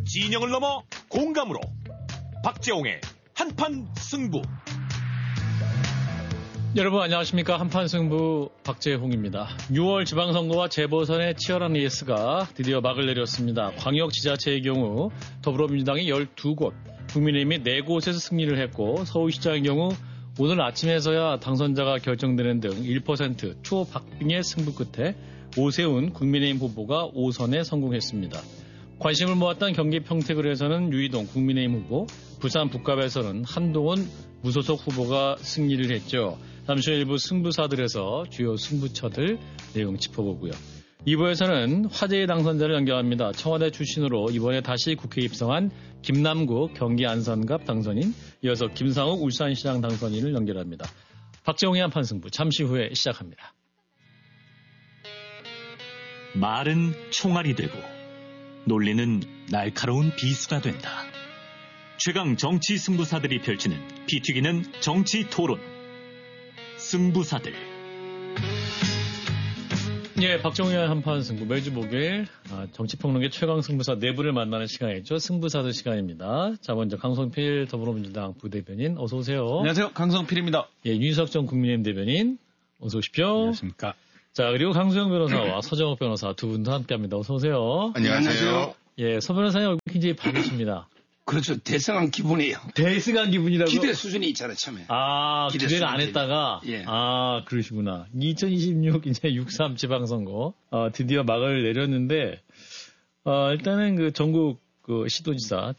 진영을 넘어 공감으로 박재홍의 한판 승부. 여러분 안녕하십니까. 한판 승부 박재홍입니다. 6월 지방선거와 재보선의 치열한 레이스가 드디어 막을 내렸습니다. 광역지자체의 경우 더불어민주당이 12곳, 국민의힘이 4곳에서 승리를 했고 서울시장의 경우 오늘 아침에서야 당선자가 결정되는 등 1% 초박빙의 승부 끝에 오세훈 국민의힘 후보가 5선에 성공했습니다. 관심을 모았던 경기 평택을에서는 유이동 국민의힘 후보, 부산 북갑에서는 한동훈 무소속 후보가 승리를 했죠. 잠시 후 일부 승부사들에서 주요 승부처들 내용 짚어보고요. 2부에서는 화제의 당선자를 연결합니다. 청와대 출신으로 이번에 다시 국회에 입성한 김남국 경기 안산갑 당선인, 이어서 김상욱 울산시장 당선인을 연결합니다. 박재홍의 한판 승부 잠시 후에 시작합니다. 말은 총알이 되고 논리는 날카로운 비수가 된다. 최강 정치 승부사들이 펼치는 피 튀기는 정치 토론. 승부사들. 예, 박정희의 한판 승부 매주 목요일 정치평론계 최강 승부사 4분을 만나는 시간이죠. 승부사들 시간입니다. 자, 먼저 강성필 더불어민주당 부대변인 어서 오세요. 안녕하세요. 강성필입니다. 예, 윤석 전 국민의힘 대변인 어서 오십시오. 안녕하십니까. 자, 그리고 강수영 변호사와 서정욱 변호사 두 분도 함께합니다. 어서 오세요. 안녕하세요. 예, 서 변호사님 얼굴 굉장히 밝으십니다. 그렇죠. 대성한 기분이에요. 대승한 기분이라고? 기대 수준이 있잖아요, 처음에. 아, 기대를 안 했다가? 예. 아, 그러시구나. 2026 이제 6.3 지방선거, 드디어 막을 내렸는데, 일단은 그 전국 그 시도지사,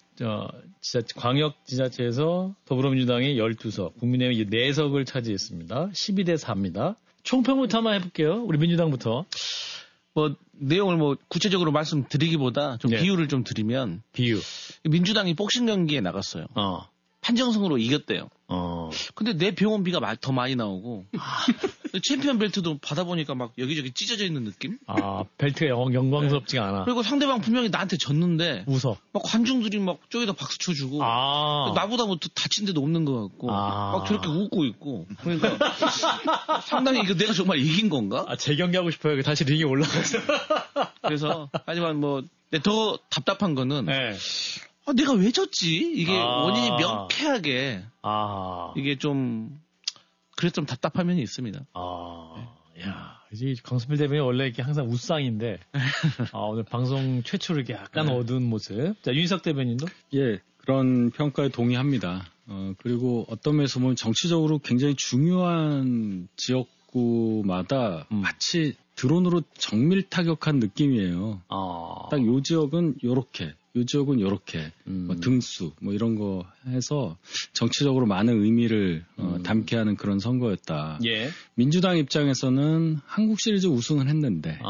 광역지자체에서 더불어민주당이 12석, 국민의힘이 4석을 차지했습니다. 12대 4입니다. 총평부터 한번 해볼게요. 우리 민주당부터. 내용을 구체적으로 말씀드리기보다 좀 네. 비유를 좀 드리면. 비유. 민주당이 복싱 경기에 나갔어요. 판정승으로 이겼대요. 근데 내 병원비가 더 많이 나오고. 챔피언 벨트도 받아보니까 막 여기저기 찢어져 있는 느낌? 아, 벨트가 영광스럽지가 않아. 그리고 상대방 분명히 나한테 졌는데. 웃어. 막 관중들이 막 저기다 박수 쳐주고. 나보다 다친 데도 없는 것 같고. 막 저렇게 웃고 있고. 그러니까. 상당히 이거 내가 정말 이긴 건가? 재경기하고 싶어요. 다시 링에 올라가서. 그래서, 하지만 더 답답한 거는. 네. 내가 왜 졌지? 이게 원인이 명쾌하게. 이게 그래서 좀 답답한 면이 있습니다. 야, 이제 강수필 대변인 원래 이렇게 항상 웃상인데, 오늘 방송 최초로 이렇게 약간 어두운 모습. 자, 윤석 대변인도? 예, 그런 평가에 동의합니다. 그리고 어떤 면에서 보면 정치적으로 굉장히 중요한 지역구마다 마치 드론으로 정밀 타격한 느낌이에요. 딱 요 지역은 요렇게. 요 지역은 요렇게, 등수, 이런 거 해서 정치적으로 많은 의미를 담게 하는 그런 선거였다. 예. 민주당 입장에서는 한국 시리즈 우승을 했는데,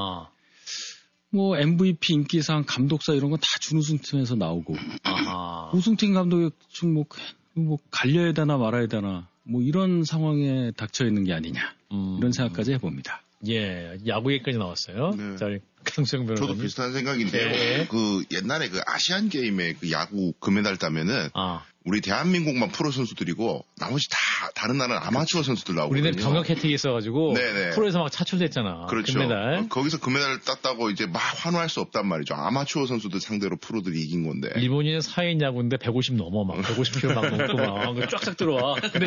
MVP 인기상, 감독사 이런 건 다 준우승팀에서 나오고, 우승팀 감독이 갈려야 되나 말아야 되나, 이런 상황에 닥쳐 있는 게 아니냐, 이런 생각까지 해봅니다. 예, 야구 얘기까지 나왔어요. 네. 자, 강수영 변호사님. 저도 비슷한 생각인데요. 네. 그 옛날에 그 아시안 게임에 그 야구 금메달 따면은 우리 대한민국만 프로 선수들이고 나머지 다 다른 나라는 아마추어 선수들 나오거든요. 우리는 병역 혜택이 있어가지고 네네. 프로에서 막 차출됐잖아. 그렇죠. 금메달. 거기서 금메달을 땄다고 이제 막 환호할 수 없단 말이죠. 아마추어 선수들 상대로 프로들이 이긴 건데. 일본인은 4인 야구인데 150 넘어 막 150kg 막 넘고 막 쫙쫙 들어와. 근데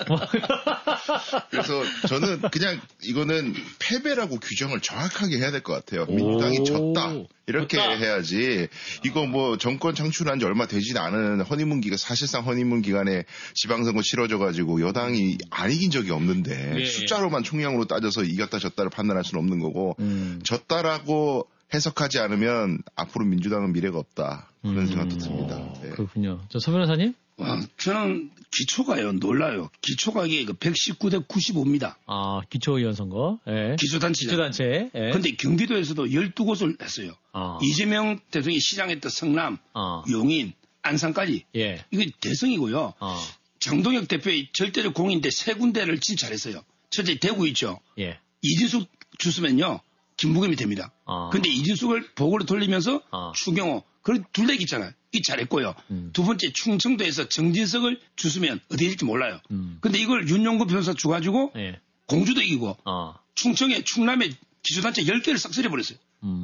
그래서 저는 그냥 이거는 패배라고 규정을 정확하게 해야 될 것 같아요. 민주당이 졌다. 이렇게 해야지. 이거 정권 창출한 지 얼마 되지 않은 사실상 허니문 기간에 지방선거 치러져가지고 여당이 안 이긴 적이 없는데 숫자로만 총량으로 따져서 이겼다 졌다를 판단할 수는 없는 거고 졌다라고 해석하지 않으면 앞으로 민주당은 미래가 없다. 그런 생각도 듭니다. 네. 그렇군요. 서 변호사님? 저는 기초가요. 놀라요. 기초가 이게 119대 95입니다. 기초의원 선거. 예. 기초단체. 예. 근데 경기도에서도 12곳을 했어요. 이재명 대통령이 시장했던 성남, 용인, 안산까지. 예. 이거 대승이고요. 정동혁 대표의 절대적 공인데 3군데를 진찰했어요. 첫째 대구 있죠. 예. 이진숙 주스면요. 김부겸이 됩니다. 근데 이진숙을 보고로 돌리면서 추경호, 그런 둘렉 있잖아요. 이 잘했고요. 두 번째 충청도에서 정진석을 주스면 어디 될지 몰라요. 근데 이걸 윤용구 변호사 줘가지고 공주도 이기고 충남에 기초단체 10개를 싹 쓸어버렸어요.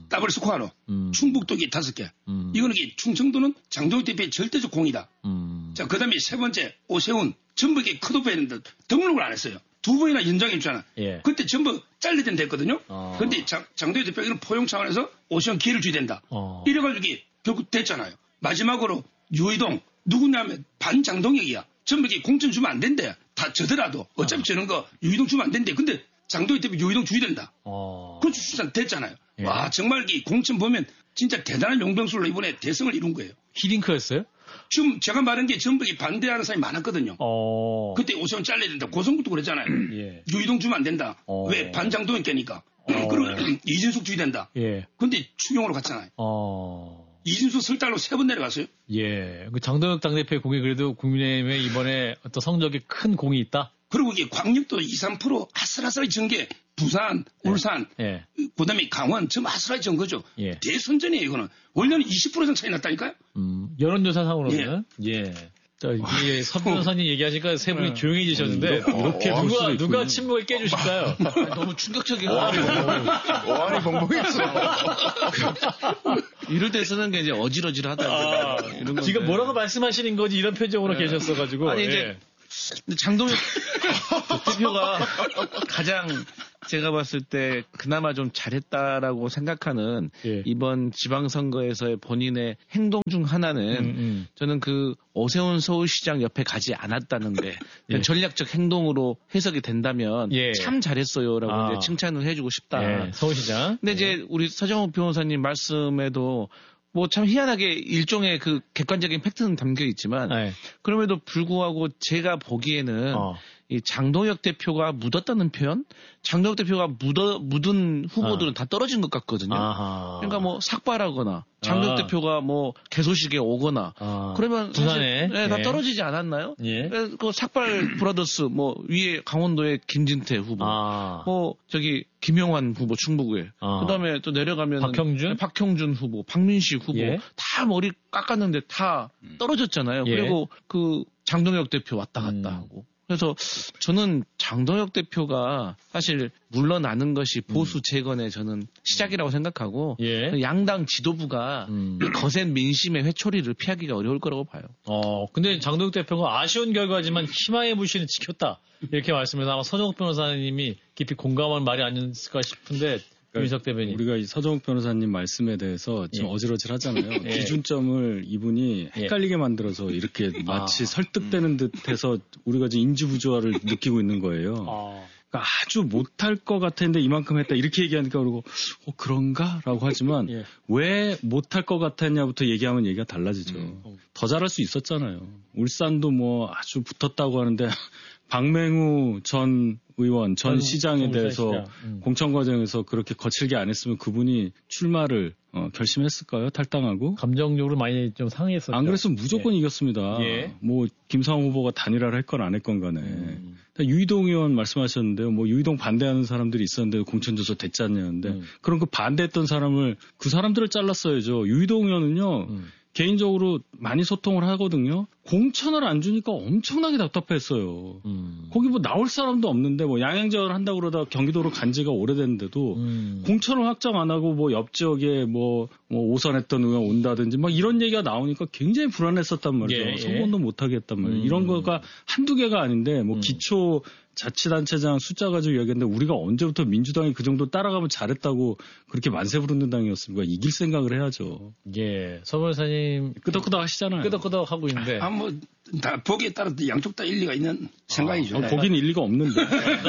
더블 스코어로 충북도 이게 5개. 이거는 충청도는 장동혁 대표의 절대적 공이다. 자, 그 다음에 세 번째 오세훈 전북에 컷오프 했는데 등록을 안 했어요. 2번이나 연장했잖아. 예. 그때 전부 잘리던 됐거든요. 그런데 장동혁 대표가 이런 포용 차원에서 오세훈 기회를 줘야 된다. 이래가지고 이게 결국 됐잖아요. 마지막으로 유이동 누구냐면 반장동혁이야. 전북에 공천 주면 안 된대. 다 저더라도 어차피 저런 거 유이동 주면 안 된대. 근데 장동혁 대표 유이동 줘야 된다. 그렇죠. 수산 됐잖아요. 예. 와 정말 이 공천 보면 진짜 대단한 용병술로 이번에 대승을 이룬 거예요. 히딩크였어요? 지금 제가 말한 게 전북이 반대하는 사람이 많았거든요. 그때 오세훈 잘라야 된다. 고성국도 그랬잖아요. 예. 유이동 주면 안 된다. 왜? 반장동혁 깨니까. 그리고 이진숙 줘야 된다. 예. 근데 추경으로 갔잖아요. 이진숙 설달로 3번 내려갔어요. 예. 그 장동혁 당대표의 공이 그래도 국민의힘에 이번에 어떤 성적에 큰 공이 있다? 그리고 이게 광역도 2, 3% 아슬아슬하게 전 게 부산, 울산, 예. 그 다음에 강원, 좀 아슬아슬하게 전 거죠. 예. 대선전이에요, 이거는. 원래는 20% 이상 차이 났다니까요? 여론조사상으로는. 예. 자, 이게 서 변호사님 얘기하시니까 세 분이 조용해지셨는데, 이렇게 누가 침묵을 깨주실까요? 너무 충격적이고. 어안이 벙벙했어. 이럴 때 쓰는 게 이제 어질어질하다. 이런 거. 지금 뭐라고 말씀하시는 거지 이런 표정으로 계셨어가지고. 아니, 이제, 장동혁 대표가 가장 제가 봤을 때 그나마 좀 잘했다라고 생각하는 이번 지방선거에서의 본인의 행동 중 하나는 저는 그 오세훈 서울시장 옆에 가지 않았다는 게 전략적 행동으로 해석이 된다면 참 잘했어요라고 이제 칭찬을 해주고 싶다. 서울시장. 근데 이제 우리 서정욱 변호사님 말씀에도 뭐 참 희한하게 일종의 그 객관적인 팩트는 담겨 있지만 그럼에도 불구하고 제가 보기에는 이 장동혁 대표가 묻었다는 표현? 장동혁 대표가 묻은 후보들은 다 떨어진 것 같거든요. 그러니까 뭐 삭발하거나 장동혁 대표가 뭐 개소식에 오거나 그러면 부산에 다 떨어지지 않았나요? 그 삭발 브라더스 뭐 위에 강원도의 김진태 후보, 뭐 저기 김영환 후보 충북에, 그다음에 또 내려가면 박형준 후보, 박민식 후보 다 머리 깎았는데 다 떨어졌잖아요. 그리고 그 장동혁 대표 왔다 갔다 하고. 그래서 저는 장동혁 대표가 사실 물러나는 것이 보수 재건의 저는 시작이라고 생각하고 양당 지도부가 거센 민심의 회초리를 피하기가 어려울 거라고 봐요. 근데 장동혁 대표가 아쉬운 결과지만 희망의 불씨는 지켰다. 이렇게 말씀해서 아마 서정욱 변호사님이 깊이 공감한 말이 아니었을까 싶은데 윤석 대변인. 우리가 이 서정욱 변호사님 말씀에 대해서 좀 어질어질하잖아요. 기준점을 이분이 헷갈리게 만들어서 이렇게 마치 설득되는 듯해서 우리가 지금 인지부조화를 느끼고 있는 거예요. 그러니까 아주 못할 것 같았는데 이만큼 했다 이렇게 얘기하니까 그러고 그런가? 라고 하지만 왜 못할 것 같았냐부터 얘기하면 얘기가 달라지죠. 더 잘할 수 있었잖아요. 울산도 뭐 아주 붙었다고 하는데 박맹우 전 의원, 전 시장에 대해서 공천 과정에서 그렇게 거칠게 안 했으면 그분이 출마를 결심했을까요? 탈당하고? 감정적으로 많이 좀 상했었죠. 안 그랬으면 무조건 이겼습니다. 뭐 김상호 후보가 단일화를 했건 안 했건 간에. 유이동 의원 말씀하셨는데요. 뭐 유이동 반대하는 사람들이 있었는데 공천줘서 됐지 않냐는데 그럼 그 반대했던 사람을 그 사람들을 잘랐어야죠. 유이동 의원은요. 개인적으로 많이 소통을 하거든요. 공천을 안 주니까 엄청나게 답답했어요. 거기 뭐 나올 사람도 없는데 뭐 양양제를 한다고 그러다가 경기도로 간 지가 오래됐는데도 공천을 확정 안 하고 뭐 옆 지역에 뭐 오선했던 의원 온다든지 막 이런 얘기가 나오니까 굉장히 불안했었단 말이죠. 성공도 못하게 했단 말이에요. 이런 거가 한두 개가 아닌데 뭐 기초 자치단체장 숫자 가지고 얘기했는데 우리가 언제부터 민주당이 그 정도 따라가면 잘했다고 그렇게 만세 부르는 당이었습니까? 이길 생각을 해야죠. 서 변호사님 끄덕끄덕 하시잖아요. 끄덕끄덕 하고 있는데. 뭐 다 보기에 따라 양쪽 다 일리가 있는 생각이죠. 거긴 일리가 없는데.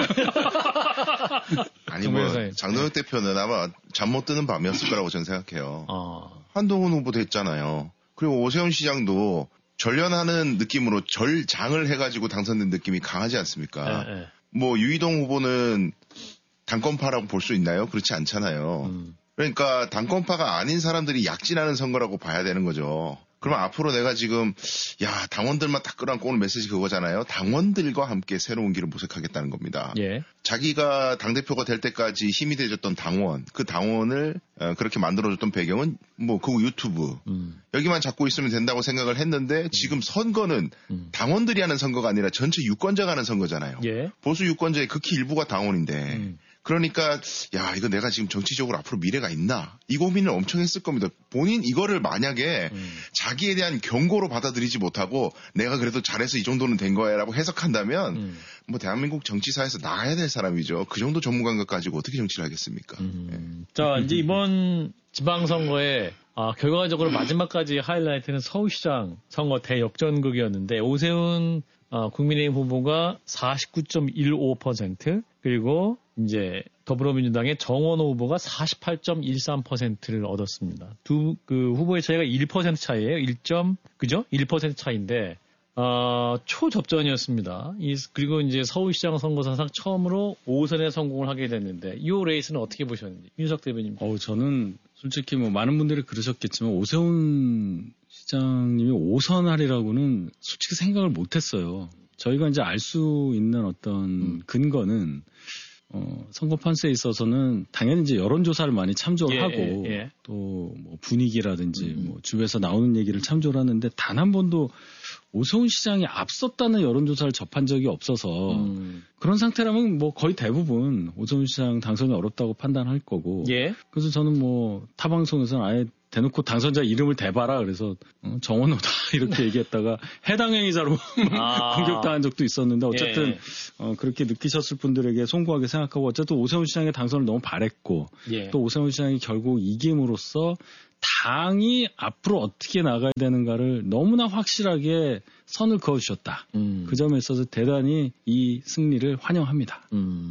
아니 뭐 장동혁 대표는 아마 잠 못 드는 밤이었을 거라고 저는 생각해요. 한동훈 후보도 했잖아요. 그리고 오세훈 시장도 전련하는 느낌으로 절장을 해가지고 당선된 느낌이 강하지 않습니까? 뭐 유이동 후보는 당권파라고 볼 수 있나요? 그렇지 않잖아요. 그러니까 당권파가 아닌 사람들이 약진하는 선거라고 봐야 되는 거죠. 그러면 앞으로 내가 지금 당원들만 딱 끌어안고 오는 메시지 그거잖아요. 당원들과 함께 새로운 길을 모색하겠다는 겁니다. 자기가 당대표가 될 때까지 힘이 돼줬던 당원, 그 당원을 그렇게 만들어줬던 배경은 뭐 그 유튜브 여기만 잡고 있으면 된다고 생각을 했는데 지금 선거는 당원들이 하는 선거가 아니라 전체 유권자가 하는 선거잖아요. 보수 유권자의 극히 일부가 당원인데 그러니까 야 이거 내가 지금 정치적으로 앞으로 미래가 있나 이 고민을 엄청 했을 겁니다. 본인 이거를 만약에 자기에 대한 경고로 받아들이지 못하고 내가 그래도 잘해서 이 정도는 된 거야라고 해석한다면 뭐 대한민국 정치사에서 나가야 될 사람이죠. 그 정도 전문가인 것 가지고 어떻게 정치를 하겠습니까? 자 이제 이번 지방선거에 결과적으로 마지막까지 하이라이트는 서울시장 선거 대역전극이었는데 오세훈 국민의힘 후보가 49.15% 그리고 이제 더불어민주당의 정원호 후보가 48.13%를 얻었습니다. 두 그 후보의 차이가 1% 차이예요. 1% 차이인데 초접전이었습니다. 그리고 이제 서울시장 선거사상 처음으로 5선에 성공을 하게 됐는데 이 레이스는 어떻게 보셨는지 윤석 대변인. 저는 솔직히 뭐 많은 분들이 그러셨겠지만 오세훈 시장님이 5선 하리라고는 솔직히 생각을 못했어요. 저희가 이제 알 수 있는 어떤 근거는 선거 판세에 있어서는 당연히 이제 여론조사를 많이 참조를 하고 또 뭐 분위기라든지 뭐 주변에서 나오는 얘기를 참조를 하는데 단 한 번도 오세훈 시장이 앞섰다는 여론조사를 접한 적이 없어서 그런 상태라면 뭐 거의 대부분 오세훈 시장 당선이 어렵다고 판단할 거고 그래서 저는 뭐 타 방송에서는 아예 대놓고 당선자 이름을 대봐라 그래서 정원호다 이렇게 얘기했다가 해당 행위자로 공격당한 적도 있었는데 어쨌든 그렇게 느끼셨을 분들에게 송구하게 생각하고 어쨌든 오세훈 시장의 당선을 너무 바랬고 또 오세훈 시장이 결국 이김으로써 당이 앞으로 어떻게 나가야 되는가를 너무나 확실하게 선을 그어주셨다. 그 점에 있어서 대단히 이 승리를 환영합니다.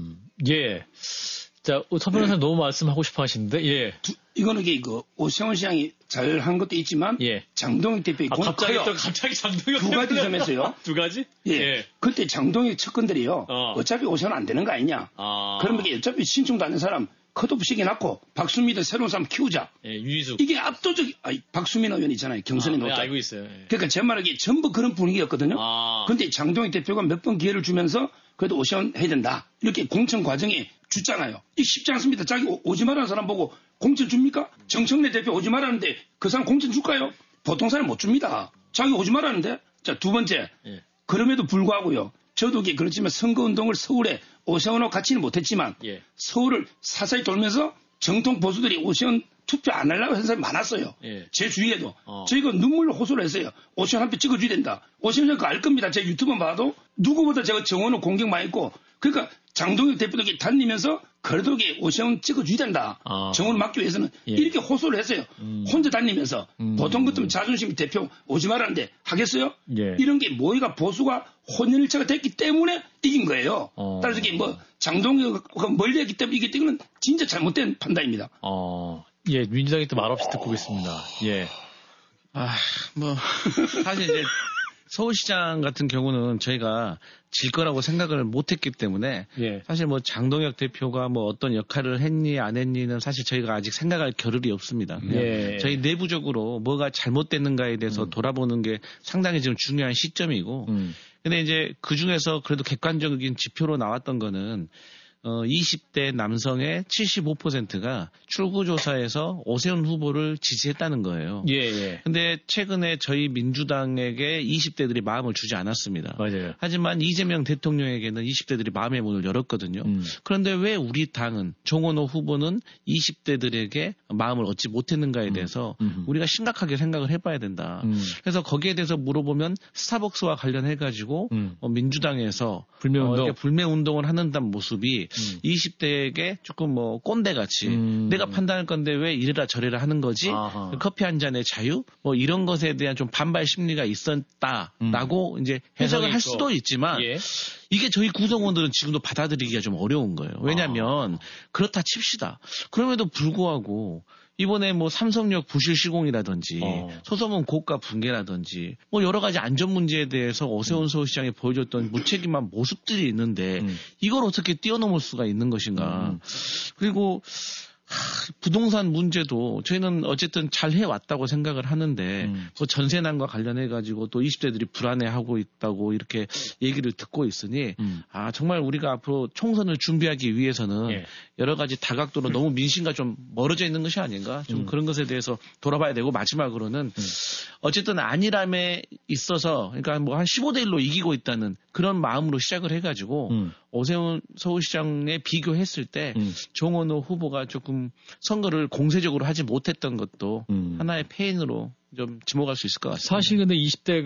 자, 서 변호사님 너무 말씀하고 싶어 하시는데, 이거는 오세훈 시장이 잘한 것도 있지만, 장동혁 대표의 갑자기 장동혁 두 가지 점에서요. 두 가지? 그때 장동혁 측근들이요. 어차피 오세훈 안 되는 거 아니냐. 그러면 어차피 신청도 안 된 사람 컷오프 시켜놨고, 박수미도 새로운 사람 키우자. 유희숙. 이게 압도적, 박수민 의원 있잖아요. 경선에 놓자. 알고 있어요. 그러니까 제 말하기에 전부 그런 분위기였거든요. 근데 장동혁 대표가 몇 번 기회를 주면서 그래도 오세훈 해야 된다. 이렇게 공천 과정에 주잖아요. 이게 쉽지 않습니다. 자기 오지 말라는 사람 보고 공천 줍니까? 정청래 대표 오지 말라는데 그 사람 공천 줄까요? 보통 사람 못 줍니다. 자기 오지 말라는데. 자, 두 번째. 그럼에도 불구하고요. 저도 그렇지만 선거운동을 서울에 오세훈하고 같이는 못했지만 서울을 사사히 돌면서 정통 보수들이 오세훈 투표 안 하려고 하는 사람이 많았어요. 제 주위에도. 저희가 눈물로 호소를 했어요. 오세훈 한 표 찍어줘야 된다. 오세훈 그거 알 겁니다. 제 유튜브 봐도 누구보다 제가 정원을 공격 많이 했고 그러니까 장동혁 대표도 다니면서 그래도 오세훈 찍어줘야 된다. 정원을 막기 위해서는 이렇게 호소를 했어요. 혼자 다니면서. 보통 같으면 자존심 대표 오지 말라는데 하겠어요? 이런 게 모의가 보수가 혼연일체가 됐기 때문에 이긴 거예요. 따라서 이게 뭐 장동혁과 멀리했기 때문에 이게 이거는 진짜 잘못된 판단입니다. 민주당이 또 말없이 듣고 있습니다. 사실 이제 서울시장 같은 경우는 저희가 질 거라고 생각을 못 했기 때문에 사실 뭐 장동혁 대표가 뭐 어떤 역할을 했니 안 했니는 사실 저희가 아직 생각할 겨를이 없습니다. 저희 내부적으로 뭐가 잘못됐는가에 대해서 돌아보는 게 상당히 지금 중요한 시점이고 근데 이제 그 중에서 그래도 객관적인 지표로 나왔던 거는 20대 남성의 75%가 출구조사에서 오세훈 후보를 지지했다는 거예요. 근데 최근에 저희 민주당에게 20대들이 마음을 주지 않았습니다. 맞아요. 하지만 이재명 대통령에게는 20대들이 마음의 문을 열었거든요. 그런데 왜 우리 당은 정원호 후보는 20대들에게 마음을 얻지 못했는가에 대해서 우리가 심각하게 생각을 해봐야 된다. 그래서 거기에 대해서 물어보면 스타벅스와 관련해가지고 민주당에서 불매운동을 하는 모습이 20대에게 조금 뭐 꼰대같이 내가 판단할 건데 왜 이래라 저래라 하는 거지 커피 한 잔의 자유 뭐 이런 것에 대한 좀 반발 심리가 있었다라고 이제 해석을 할 수도 있지만 이게 저희 구성원들은 지금도 받아들이기가 좀 어려운 거예요. 왜냐하면 그렇다 칩시다. 그럼에도 불구하고 이번에 뭐 삼성역 부실 시공이라든지 소소문 고가 붕괴라든지 뭐 여러 가지 안전 문제에 대해서 오세훈 서울시장이 보여줬던 무책임한 모습들이 있는데 이걸 어떻게 뛰어넘을 수가 있는 것인가. 그리고 부동산 문제도 저희는 어쨌든 잘 해왔다고 생각을 하는데 뭐 전세난과 관련해가지고 또 20대들이 불안해하고 있다고 이렇게 얘기를 듣고 있으니 정말 우리가 앞으로 총선을 준비하기 위해서는 여러 가지 다각도로 너무 민심과 좀 멀어져 있는 것이 아닌가 좀 그런 것에 대해서 돌아봐야 되고 마지막으로는 어쨌든 안일함에 있어서 그러니까 뭐 한 15대 1로 이기고 있다는 그런 마음으로 시작을 해가지고 오세훈 서울시장에 비교했을 때 정원호 후보가 조금 선거를 공세적으로 하지 못했던 것도 하나의 패인으로 좀 지목할 수 있을 것 같습니다. 사실 근데 20대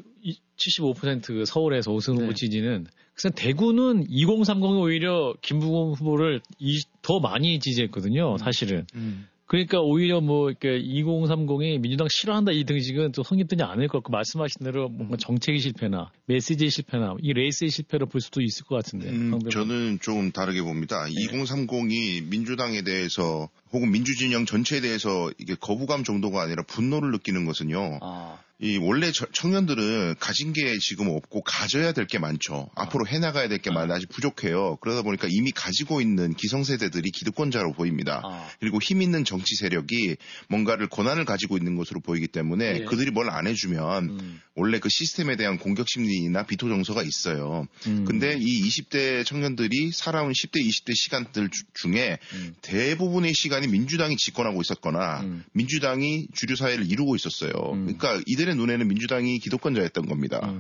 75% 서울에서 오세훈 후보 지지는 그래서 대구는 2030이 오히려 김부겸 후보를 더 많이 지지했거든요. 사실은. 그러니까 오히려 뭐 이렇게 2030이 민주당 싫어한다 이 등식은 또 성립되지 않을 것 같고 말씀하신 대로 뭔가 정책의 실패나 메시지의 실패나 이 레이스의 실패로 볼 수도 있을 것 같은데. 저는 좀 다르게 봅니다. 2030이 민주당에 대해서 혹은 민주진영 전체에 대해서 이게 거부감 정도가 아니라 분노를 느끼는 것은요. 이 원래 청년들은 가진 게 지금 없고 가져야 될 게 많죠. 앞으로 해나가야 될 게 아직 부족해요. 그러다 보니까 이미 가지고 있는 기성세대들이 기득권자로 보입니다. 그리고 힘 있는 정치 세력이 뭔가를 권한을 가지고 있는 것으로 보이기 때문에 그들이 뭘 안 해주면 원래 그 시스템에 대한 공격 심리나 비토 정서가 있어요. 근데 이 20대 청년들이 살아온 10대, 20대 시간들 중에 대부분의 시간이 민주당이 집권하고 있었거나 민주당이 주류 사회를 이루고 있었어요. 그러니까 이들의 눈에는 민주당이 기득권자였던 겁니다.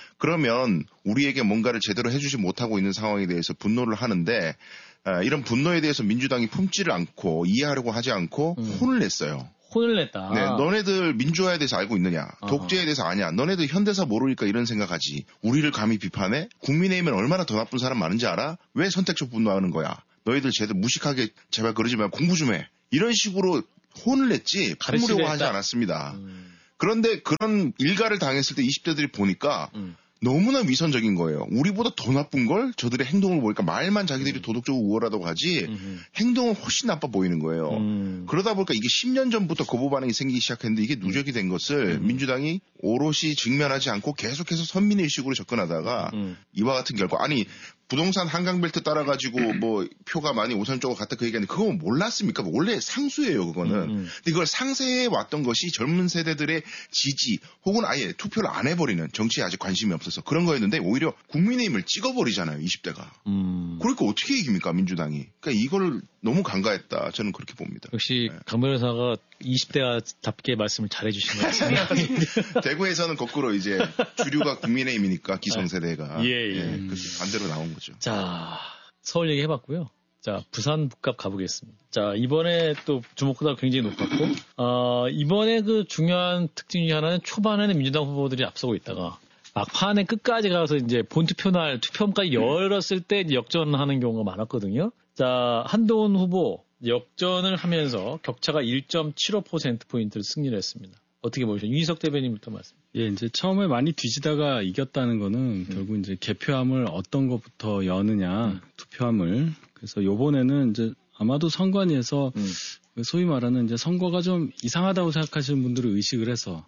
그러면 우리에게 뭔가를 제대로 해주지 못하고 있는 상황에 대해서 분노를 하는데 이런 분노에 대해서 민주당이 품지를 않고 이해하려고 하지 않고 혼을 냈어요. 혼을 냈다. 네, 너네들 민주화에 대해서 알고 있느냐? 독재에 대해서 아냐? 너네들 현대사 모르니까 이런 생각하지. 우리를 감히 비판해? 국민의힘은 얼마나 더 나쁜 사람 많은지 알아? 왜 선택적 분노하는 거야? 너희들 제대로 무식하게 제발 그러지 말고 공부 좀 해. 이런 식으로 혼을 냈지 품으려고 하지 않았습니다. 그런데 그런 일가를 당했을 때 20대들이 보니까 너무나 위선적인 거예요. 우리보다 더 나쁜 걸 저들의 행동을 보니까 말만 자기들이 도덕적으로 우월하다고 하지 행동은 훨씬 나빠 보이는 거예요. 그러다 보니까 이게 10년 전부터 거부 반응이 생기기 시작했는데 이게 누적이 된 것을 민주당이 오롯이 직면하지 않고 계속해서 선민의식으로 접근하다가 이와 같은 결과 아니 부동산 한강벨트 따라가지고 뭐 표가 많이 오선 쪽으로 갔다 그 얘기하는데 그거 몰랐습니까? 원래 상수예요 그거는. 근데 이걸 상세해 왔던 것이 젊은 세대들의 지지 혹은 아예 투표를 안 해버리는 정치에 아직 관심이 없어서 그런 거였는데 오히려 국민의힘을 찍어버리잖아요 20대가. 그러니까 어떻게 이깁니까 민주당이. 그러니까 이걸 너무 간과했다 저는 그렇게 봅니다. 역시 강 변호사가 20대답게 말씀을 잘해주신 것 같습니다. 대구에서는 거꾸로 이제 주류가 국민의힘이니까 기성세대가 예. 반대로 나온 거죠. 자 서울 얘기 해봤고요. 자 부산 북갑 가보겠습니다. 자 이번에 또 주목도가 굉장히 높았고 이번에 그 중요한 특징 중에 하나는 초반에는 민주당 후보들이 앞서고 있다가 막판에 끝까지 가서 이제 본투표날 투표까지 열었을 때 역전하는 경우가 많았거든요. 자 한동훈 후보 역전을 하면서 격차가 1.75%포인트를 승리를 했습니다. 어떻게 보시죠? 유희석 대변인부터 말씀. 예, 이제 처음에 많이 뒤지다가 이겼다는 거는 결국 이제 개표함을 어떤 것부터 여느냐, 투표함을. 그래서 요번에는 이제 아마도 선관위에서 소위 말하는 이제 선거가 좀 이상하다고 생각하시는 분들을 의식을 해서,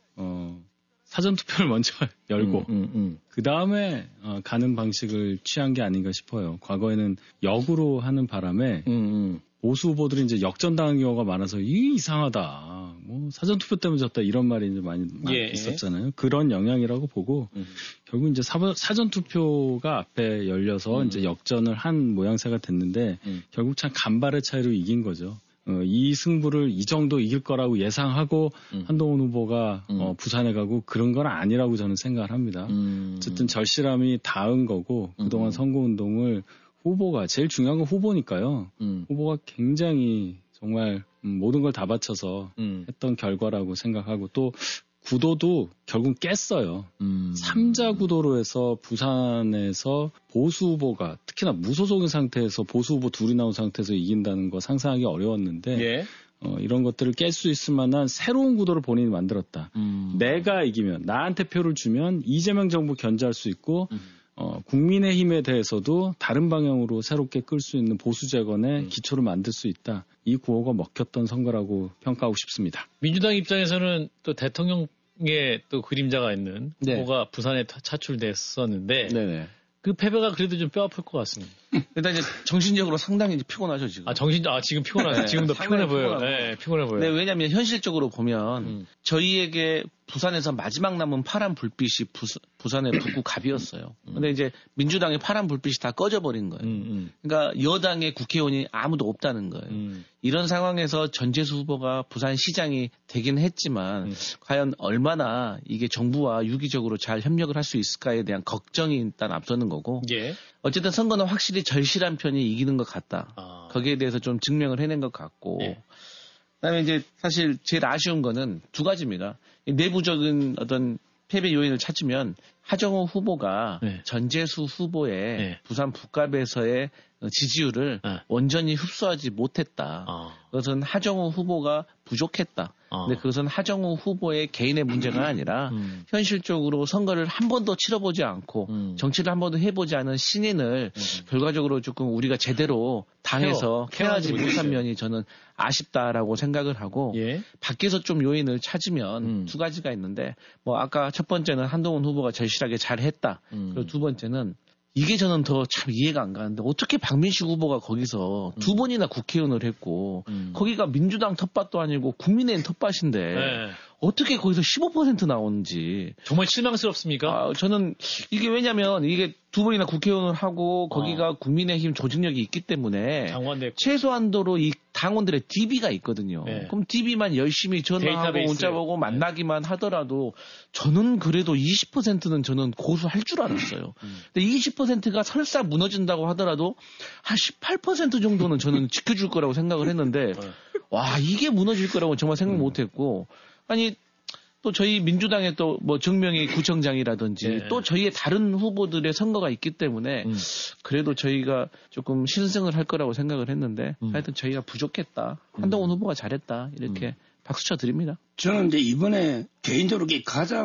사전 투표를 먼저 열고, 그 다음에 가는 방식을 취한 게 아닌가 싶어요. 과거에는 역으로 하는 바람에, 보수 후보들이 이제 역전당한 경우가 많아서 이상하다. 뭐 사전 투표 때문에 졌다 이런 말이 이제 많이 있었잖아요. 그런 영향이라고 보고 결국 이제 사전 투표가 앞에 열려서 이제 역전을 한 모양새가 됐는데 결국 참 간발의 차이로 이긴 거죠. 이 승부를 이 정도 이길 거라고 예상하고 한동훈 후보가 부산에 가고 그런 건 아니라고 저는 생각을 합니다. 어쨌든 절실함이 닿은 거고 그동안 선거운동을 후보가 제일 중요한 건 후보니까요. 후보가 굉장히 정말 모든 걸 다 바쳐서 했던 결과라고 생각하고 또 구도도 결국 깼어요. 3자 구도로 해서 부산에서 보수 후보가 특히나 무소속인 상태에서 보수 후보 둘이 나온 상태에서 이긴다는 거 상상하기 어려웠는데 이런 것들을 깰 수 있을 만한 새로운 구도를 본인이 만들었다. 내가 이기면 나한테 표를 주면 이재명 정부 견제할 수 있고 국민의힘에 대해서도 다른 방향으로 새롭게 끌 수 있는 보수 재건의 기초를 만들 수 있다. 이 구호가 먹혔던 선거라고 평가하고 싶습니다. 민주당 입장에서는 또 대통령의 또 그림자가 있는 후보가 부산에 차출됐었는데 그 패배가 그래도 좀 뼈아플 것 같습니다. 일단 이제 정신적으로 상당히 이제 피곤하죠, 지금. 지금 피곤하죠. 네, 지금도 피곤해 보여요. 네, 피곤해 보여요. 네, 왜냐면 현실적으로 보면 저희에게 부산에서 마지막 남은 파란 불빛이 부산의 북구 갑이었어요. 근데 이제 민주당의 파란 불빛이 다 꺼져버린 거예요. 그러니까 여당의 국회의원이 아무도 없다는 거예요. 이런 상황에서 전재수 후보가 부산시장이 되긴 했지만 과연 얼마나 이게 정부와 유기적으로 잘 협력을 할 수 있을까에 대한 걱정이 일단 앞서는 거고 예. 어쨌든 선거는 확실히 절실한 편이 이기는 것 같다. 거기에 대해서 좀 증명을 해낸 것 같고 예. 그다음에 이제 사실 제일 아쉬운 거는 두 가지입니다. 내부적인 어떤 패배 요인을 찾으면 하정우 후보가 네. 전재수 후보의 네. 부산 북갑에서의 지지율을 온전히 흡수하지 못했다. 그것은 하정우 후보가 부족했다. 근데 그것은 하정우 후보의 개인의 문제가 아니라 현실적으로 선거를 한 번도 치러보지 않고 정치를 한 번도 해보지 않은 신인을 결과적으로 조금 우리가 제대로 당에서 케어하지 못한 면이 저는 아쉽다라고 생각을 하고 예. 밖에서 좀 요인을 찾으면 두 가지가 있는데 뭐 아까 첫 번째는 한동훈 후보가 절실하게 잘했다. 그리고 두 번째는 이게 저는 더 참 이해가 안 가는데 어떻게 박민식 후보가 거기서 두 번이나 국회의원을 했고 거기가 민주당 텃밭도 아니고 국민의힘 텃밭인데 네. 어떻게 거기서 15% 나오는지 정말 실망스럽습니까? 저는 이게 왜냐면 이게 두 번이나 국회의원을 하고 거기가 국민의힘 조직력이 있기 때문에 최소한도로 이 당원들의 DB가 있거든요. 네. 그럼 DB만 열심히 전화하고 데이터베이스. 문자 보고 만나기만 하더라도 저는 그래도 20%는 저는 고수할 줄 알았어요. 근데 20%가 설사 무너진다고 하더라도 한 18% 정도는 저는 지켜줄 거라고 생각을 했는데 와 이게 무너질 거라고 정말 생각 못했고 아니 또 저희 민주당의 또 뭐 정명희 구청장이라든지 네. 또 저희의 다른 후보들의 선거가 있기 때문에 그래도 저희가 조금 신승을 할 거라고 생각을 했는데 하여튼 저희가 부족했다. 한동훈 후보가 잘했다. 이렇게 박수 쳐드립니다. 저는 이제 이번에 개인적으로 가장